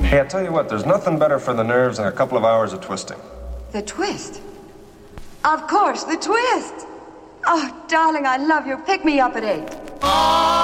Hey, I tell you what, there's nothing better for the nerves than a couple of hours of twisting. The twist? Of course, the twist! Oh, darling, I love you. Pick me up at 8.